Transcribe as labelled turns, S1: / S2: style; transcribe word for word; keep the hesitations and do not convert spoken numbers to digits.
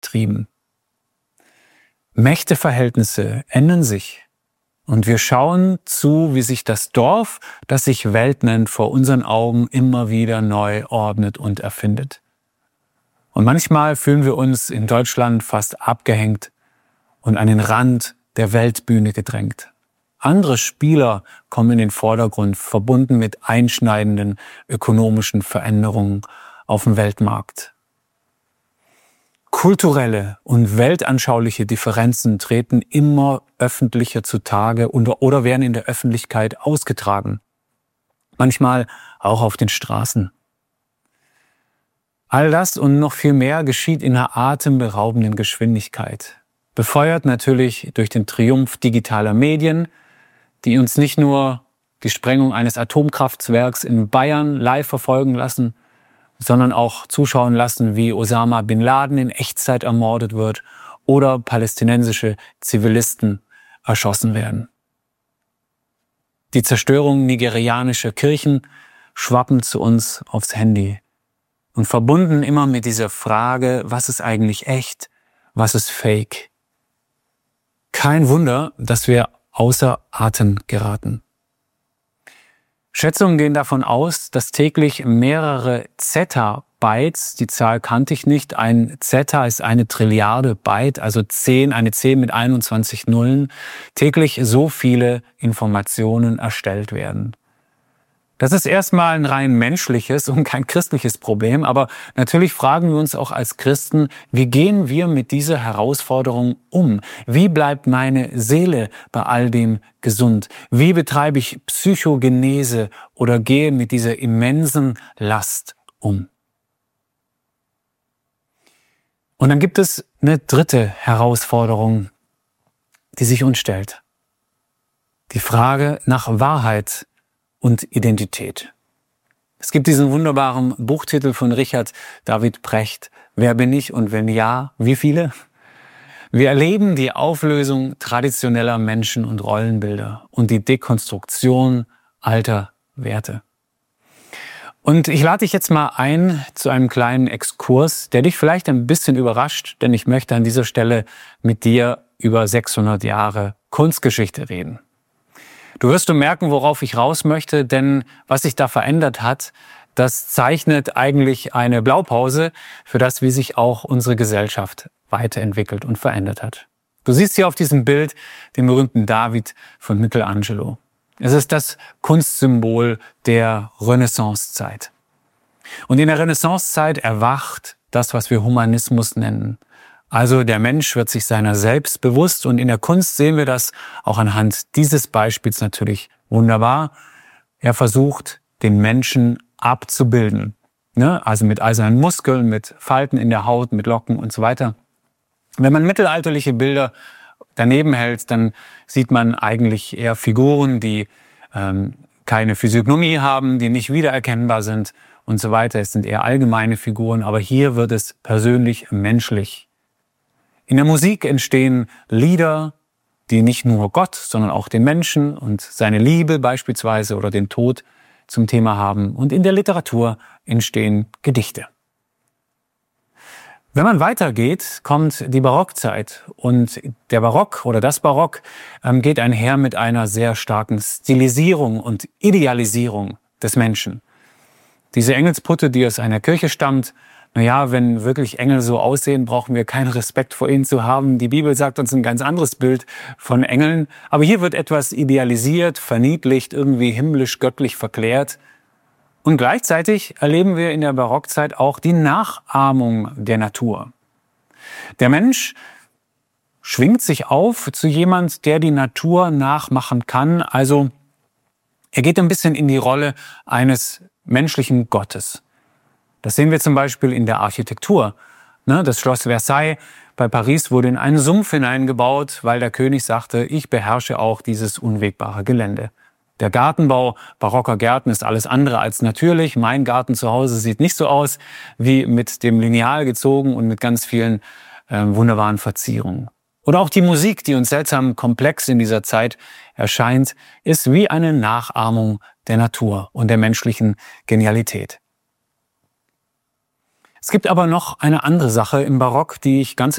S1: getrieben. Mächteverhältnisse ändern sich und wir schauen zu, wie sich das Dorf, das sich Welt nennt, vor unseren Augen immer wieder neu ordnet und erfindet. Und manchmal fühlen wir uns in Deutschland fast abgehängt und an den Rand der Weltbühne gedrängt. Andere Spieler kommen in den Vordergrund, verbunden mit einschneidenden ökonomischen Veränderungen auf dem Weltmarkt. Kulturelle und weltanschauliche Differenzen treten immer öffentlicher zutage oder werden in der Öffentlichkeit ausgetragen. Manchmal auch auf den Straßen. All das und noch viel mehr geschieht in einer atemberaubenden Geschwindigkeit. Befeuert natürlich durch den Triumph digitaler Medien, die uns nicht nur die Sprengung eines Atomkraftwerks in Bayern live verfolgen lassen, sondern auch zuschauen lassen, wie Osama bin Laden in Echtzeit ermordet wird oder palästinensische Zivilisten erschossen werden. Die Zerstörung nigerianischer Kirchen schwappen zu uns aufs Handy und verbunden immer mit dieser Frage, was ist eigentlich echt, was ist fake? Kein Wunder, dass wir außer Atem geraten. Schätzungen gehen davon aus, dass täglich mehrere Zettabytes, die Zahl kannte ich nicht, ein Zetta ist eine Trilliarde Byte, also zehn, eine zehn mit einundzwanzig Nullen, täglich so viele Informationen erstellt werden. Das ist erstmal ein rein menschliches und kein christliches Problem, aber natürlich fragen wir uns auch als Christen, wie gehen wir mit dieser Herausforderung um? Wie bleibt meine Seele bei all dem gesund? Wie betreibe ich Psychogenese oder gehe mit dieser immensen Last um? Und dann gibt es eine dritte Herausforderung, die sich uns stellt. Die Frage nach Wahrheit und Identität. Es gibt diesen wunderbaren Buchtitel von Richard David Precht, Wer bin ich und wenn ja, wie viele? Wir erleben die Auflösung traditioneller Menschen- und Rollenbilder und die Dekonstruktion alter Werte. Und ich lade dich jetzt mal ein zu einem kleinen Exkurs, der dich vielleicht ein bisschen überrascht, denn ich möchte an dieser Stelle mit dir über sechshundert Jahre Kunstgeschichte reden. Du wirst du merken, worauf ich raus möchte, denn was sich da verändert hat, das zeichnet eigentlich eine Blaupause für das, wie sich auch unsere Gesellschaft weiterentwickelt und verändert hat. Du siehst hier auf diesem Bild den berühmten David von Michelangelo. Es ist das Kunstsymbol der Renaissancezeit. Und in der Renaissancezeit erwacht das, was wir Humanismus nennen. Also der Mensch wird sich seiner selbst bewusst und in der Kunst sehen wir das auch anhand dieses Beispiels natürlich wunderbar. Er versucht, den Menschen abzubilden, ne? Also mit eisernen Muskeln, mit Falten in der Haut, mit Locken und so weiter. Wenn man mittelalterliche Bilder daneben hält, dann sieht man eigentlich eher Figuren, die ähm, keine Physiognomie haben, die nicht wiedererkennbar sind und so weiter. Es sind eher allgemeine Figuren, aber hier wird es persönlich menschlich. In der Musik entstehen Lieder, die nicht nur Gott, sondern auch den Menschen und seine Liebe beispielsweise oder den Tod zum Thema haben. Und in der Literatur entstehen Gedichte. Wenn man weitergeht, kommt die Barockzeit. Und der Barock oder das Barock ähm, geht einher mit einer sehr starken Stilisierung und Idealisierung des Menschen. Diese Engelsputte, die aus einer Kirche stammt, naja, wenn wirklich Engel so aussehen, brauchen wir keinen Respekt vor ihnen zu haben. Die Bibel sagt uns ein ganz anderes Bild von Engeln. Aber hier wird etwas idealisiert, verniedlicht, irgendwie himmlisch-göttlich verklärt. Und gleichzeitig erleben wir in der Barockzeit auch die Nachahmung der Natur. Der Mensch schwingt sich auf zu jemand, der die Natur nachmachen kann. Also er geht ein bisschen in die Rolle eines menschlichen Gottes. Das sehen wir zum Beispiel in der Architektur. Das Schloss Versailles bei Paris wurde in einen Sumpf hineingebaut, weil der König sagte, ich beherrsche auch dieses unwegbare Gelände. Der Gartenbau barocker Gärten ist alles andere als natürlich. Mein Garten zu Hause sieht nicht so aus wie mit dem Lineal gezogen und mit ganz vielen äh, wunderbaren Verzierungen. Oder auch die Musik, die uns seltsam komplex in dieser Zeit erscheint, ist wie eine Nachahmung der Natur und der menschlichen Genialität. Es gibt aber noch eine andere Sache im Barock, die ich ganz